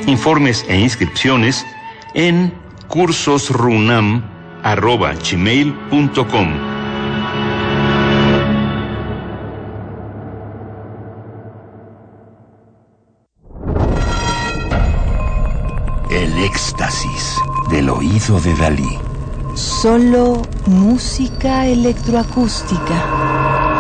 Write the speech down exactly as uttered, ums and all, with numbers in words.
Informes e inscripciones en cursosrunam arroba gmail punto com. El éxtasis del oído de Dalí. Solo música electroacústica.